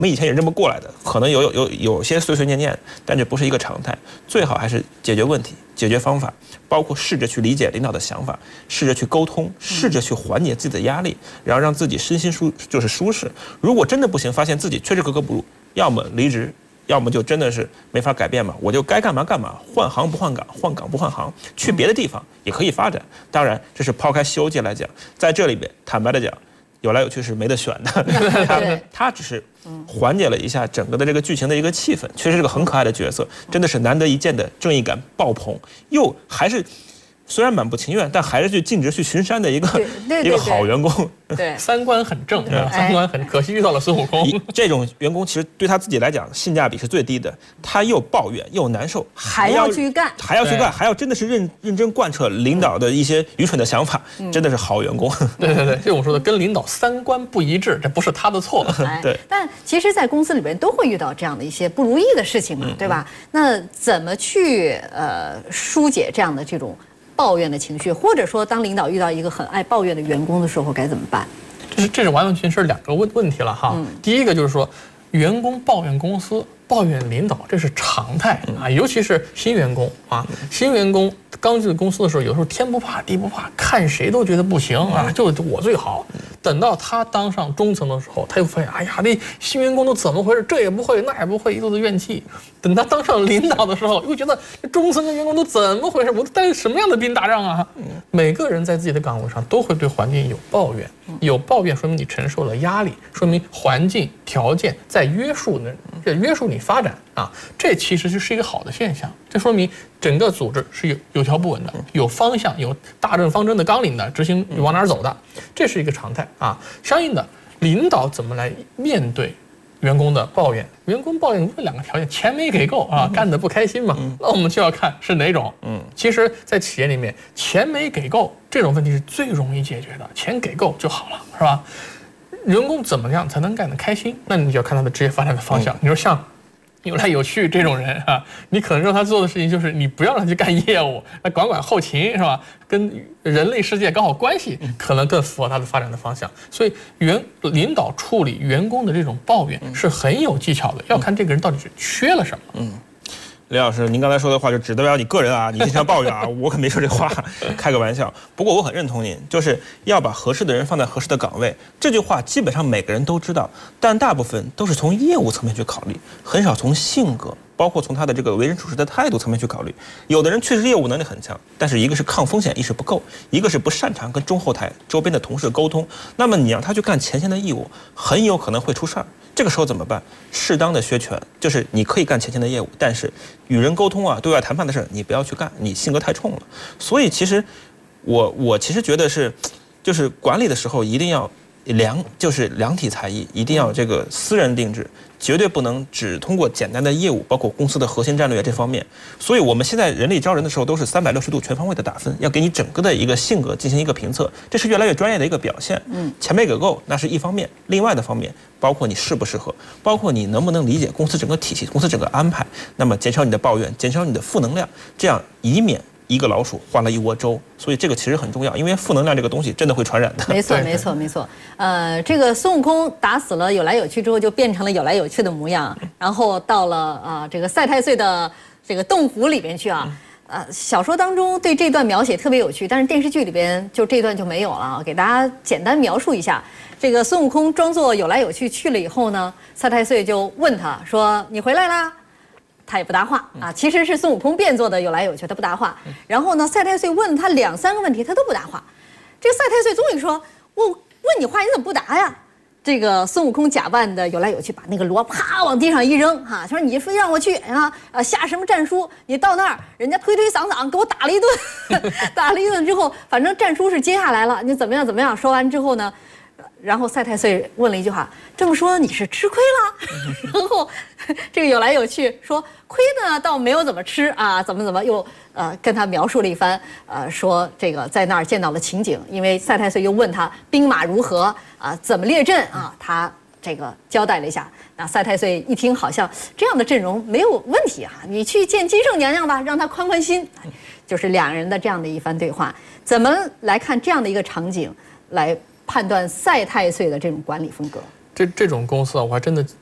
们以前也这么过来的，可能有些碎碎念念，但这不是一个常态。最好还是解决问题、解决方法，包括试着去理解领导的想法，试着去沟通，试着去缓解自己的压力，然后让自己身心舒适。如果真的不行，发现自己确实格格不入，要么离职，要么就真的是没法改变嘛，我就该干嘛干嘛，换行不换岗，换岗不换行，去别的地方也可以发展。当然，这是抛开《西游记》来讲，在这里边，坦白的讲。有来有去是没得选的，他只是缓解了一下整个的这个剧情的一个气氛，确实是个很可爱的角色，真的是难得一见的正义感爆棚，又还是虽然蛮不情愿，但还是去尽职去巡山的一个好员工。 对， 三观很正，三观很可惜遇到了孙悟空。 这种员工其实对他自己来讲性价比是最低的，他又抱怨又难受， 还要去干， 还要真的是认真贯彻领导的一些愚蠢的想法，真的是好员工。 对，就我说的，跟领导三观不一致，这不是他的错。 对， 但其实，在公司里边都会遇到这样的一些不如意的事情嘛，对吧？那怎么去疏解这样的这种抱怨的情绪，或者说当领导遇到一个很爱抱怨的员工的时候该怎么办？ 这是完完全全是两个问题了哈。第一个就是说，员工抱怨公司、抱怨领导，这是常态啊，尤其是新员工啊，新员工刚进公司的时候，有时候天不怕地不怕，看谁都觉得不行啊，就我最好。等到他当上中层的时候，他又发现，哎呀，这新员工都怎么回事？这也不会，那也不会，一肚子怨气。等他当上领导的时候，又觉得中层跟员工都怎么回事？我带什么样的兵打仗啊？每个人在自己的岗位上都会对环境有抱怨，有抱怨说明你承受了压力，说明环境条件在约束你发展啊。这其实就是一个好的现象，这说明整个组织是有条不紊的，有方向，有大政方针的纲领的，执行往哪儿走的，这是一个常态啊。相应的，领导怎么来面对员工的抱怨？员工抱怨有两个条件：钱没给够啊，干得不开心嘛。那我们就要看是哪种。其实，在企业里面，钱没给够这种问题是最容易解决的，钱给够就好了，是吧？员工怎么样才能干得开心？那你就要看他的职业发展的方向。你说像有来有去这种人啊，你可能让他做的事情就是你不要让他去干业务，来管后勤，是吧？跟人类世界搞好关系，可能更符合他的发展的方向。所以领导处理员工的这种抱怨是很有技巧的，要看这个人到底是缺了什么。 李老师，您刚才说的话就只代表你个人啊，你经常抱怨啊，我可没说这话，开个玩笑。不过我很认同您，就是要把合适的人放在合适的岗位。这句话基本上每个人都知道，但大部分都是从业务层面去考虑，很少从性格，包括从他的这个为人处事的态度层面去考虑。有的人确实业务能力很强，但是一个是抗风险意识不够，一个是不擅长跟中后台周边的同事沟通。那么你让他去干前线的义务，很有可能会出事儿。这个时候怎么办？适当的削权，就是你可以干前线的业务，但是与人沟通啊、对外谈判的事儿，你不要去干，你性格太冲了。所以其实我其实觉得就是管理的时候一定要量体裁衣，一定要这个私人定制，绝对不能只通过简单的业务，包括公司的核心战略这方面。所以我们现在人力招人的时候都是360度全方位的打分，要给你整个的一个性格进行一个评测，这是越来越专业的一个表现。钱没给够那是一方面，另外的方面包括你适不适合，包括你能不能理解公司整个体系、公司整个安排，那么减少你的抱怨，减少你的负能量，这样以免一个老鼠换了一窝粥。所以这个其实很重要，因为负能量这个东西真的会传染的。 没错。这个孙悟空打死了有来有去之后，就变成了有来有去的模样，然后到了这个赛太岁的这个洞府里边去啊。小说当中对这段描写特别有趣，但是电视剧里边就这段就没有了。给大家简单描述一下，这个孙悟空装作有来有去去了以后呢，赛太岁就问他说：“你回来啦？”他也不答话啊，其实是孙悟空变作的有来有去，他不答话。然后呢，赛太岁问他2、3个问题，他都不答话。这个赛太岁终于说：“我问你话，你怎么不答呀？”这个孙悟空假扮的有来有去，把那个锣啪往地上一扔，哈，说你非让我去啊，下什么战书？你到那儿，人家推推搡搡给我打了一顿，打了一顿之后，反正战书是接下来了，你怎么样？说完之后呢，然后赛太岁问了一句话：“这么说你是吃亏了？”然后这个有来有去说：“亏呢倒没有怎么吃啊，怎么又跟他描述了一番，说这个在那儿见到了情景，因为赛太岁又问他兵马如何啊，怎么列阵啊，他这个交代了一下。那赛太岁一听，好像这样的阵容没有问题啊，你去见金圣娘娘吧，让她宽宽心。就是两人的这样的一番对话，怎么来看这样的一个场景来判断赛太岁的这种管理风格？ 这种公司啊，我还真的